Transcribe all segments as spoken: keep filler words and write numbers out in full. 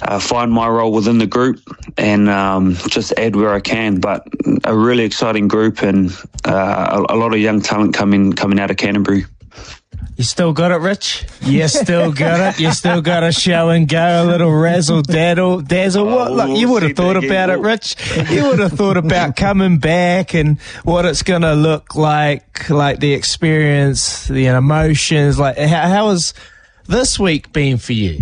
uh, find my role within the group and um, just add where I can. But a really exciting group and uh, a, a lot of young talent coming coming out of Canterbury. You still got it, Rich? You still got it? You still got a show and go, a little razzle dazzle dazzle. What? Look, you would have thought about it, Rich. You would have thought about coming back and what it's going to look like, like the experience, the emotions. Like, how, how has this week been for you?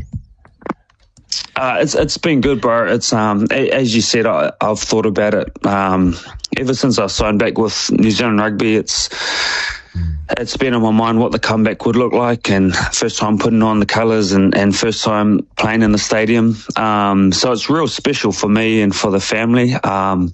Uh, it's it's been good, bro. It's um as you said, I, I've thought about it um ever since I signed back with New Zealand Rugby. It's It's been on my mind what the comeback would look like, and first time putting on the colours and, and first time playing in the stadium. Um, so it's real special for me and for the family. Um,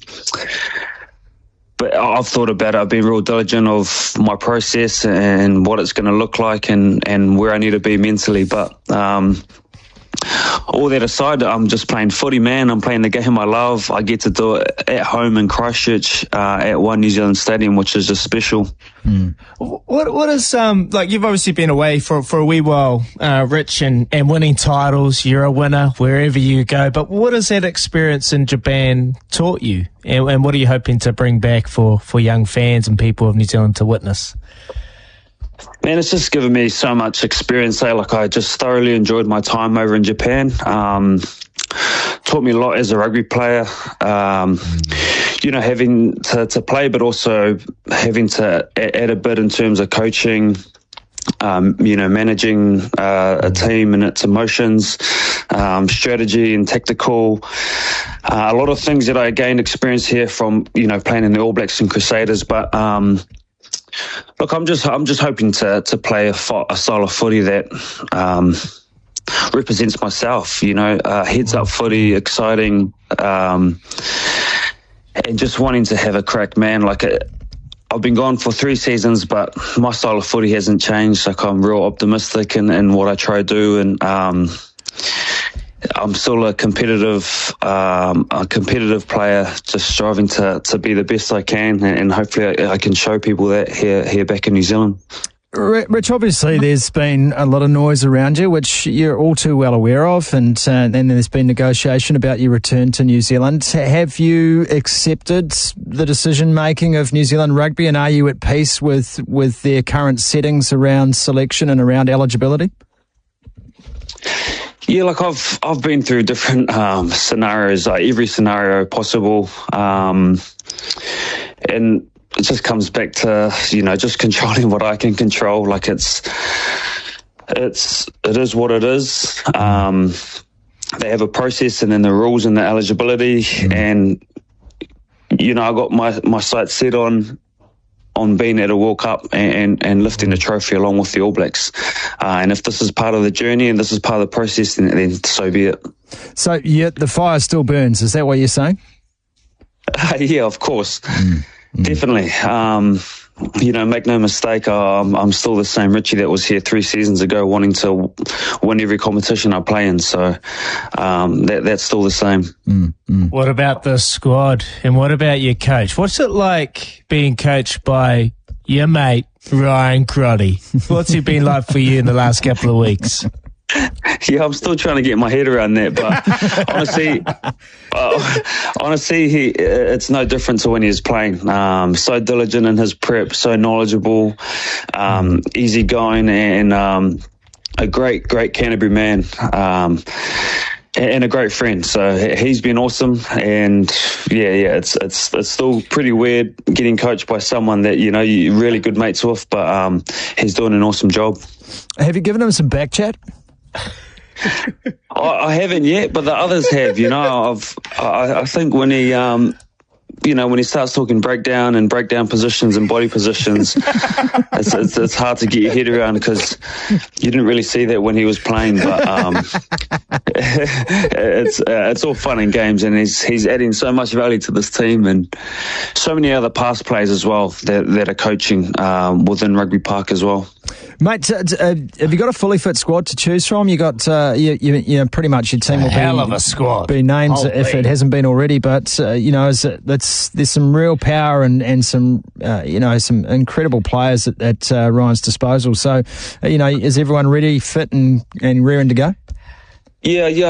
but I've thought about it. I've been real diligent of my process and what it's going to look like and, and where I need to be mentally. But um, all that aside, I'm just playing footy, man. I'm playing the game I love. I get to do it at home in Christchurch uh, at One New Zealand Stadium, which is just special. Mm. What what is um like? You've obviously been away for for a wee while, uh, Rich, and and winning titles. You're a winner wherever you go. But what has that experience in Japan taught you, and, and what are you hoping to bring back for for young fans and people of New Zealand to witness? Man, it's just given me so much experience there. Like, I just thoroughly enjoyed my time over in Japan. Um, taught me a lot as a rugby player. Um, you know, having to, to play, but also having to add a bit in terms of coaching, um, you know, managing uh, a team and its emotions, um, strategy and tactical. Uh, a lot of things that I gained experience here from, you know, playing in the All Blacks and Crusaders. But um, look, I'm just I'm just hoping to to play a, fo- a style of footy that um, represents myself. You know, uh, heads up footy, exciting. Um, And just wanting to have a crack, man. Like, a, I've been gone for three seasons, but my style of footy hasn't changed. Like, I'm real optimistic in, in what I try to do, and um, I'm still a competitive, um, a competitive player, just striving to, to be the best I can, and, and hopefully I, I can show people that here here back in New Zealand. Rich, obviously there's been a lot of noise around you, which you're all too well aware of, and uh, then there's been negotiation about your return to New Zealand. Have you accepted the decision-making of New Zealand Rugby, and are you at peace with, with their current settings around selection and around eligibility? Yeah, like I've I've been through different um, scenarios, like every scenario possible, um, and it just comes back to, you know, just controlling what I can control. Like, it's, it's, it is what it is. Um, they have a process and then the rules and the eligibility. Mm. And, you know, I got my, my sights set on, on being at a World Cup and, and, and lifting the trophy along with the All Blacks. Uh, and if this is part of the journey and this is part of the process, then, then so be it. So, yeah, the fire still burns. Is that what you're saying? Uh, yeah, of course. Mm. Mm. Definitely. Um, you know, make no mistake, I'm, I'm still the same Richie that was here three seasons ago, wanting to win every competition I play in. So um, that that's still the same. Mm, mm. What about the squad, and what about your coach? What's it like being coached by your mate, Ryan Crotty? What's it been like for you in the last couple of weeks? Yeah, I'm still trying to get my head around that, but honestly, uh, honestly, he it's no different to when he was playing. Um, so diligent in his prep, so knowledgeable, um, easygoing, and um, a great, great Canterbury man, um, and a great friend. So he's been awesome, and yeah, yeah, it's it's it's still pretty weird getting coached by someone that, you know, you're really good mates with, but um, he's doing an awesome job. Have you given him some back chat? I, I haven't yet, but the others have. You know, I've. I, I think when he, um, you know, when he starts talking breakdown and breakdown positions and body positions, it's, it's it's hard to get your head around because you didn't really see that when he was playing. But um, it's uh, it's all fun and games, and he's he's adding so much value to this team, and so many other past players as well that that are coaching um, within Rugby Park as well. Mate, uh, uh, have you got a fully fit squad to choose from? You got, uh, you, you, you know, pretty much your team will be, hell of a squad. be named Holy. if it hasn't been already. But uh, you know, it's, it's, there's some real power and and some, uh, you know, some incredible players at, at uh, Ryan's disposal. So, uh, you know, is everyone ready, fit, and and raring to go? Yeah, yeah.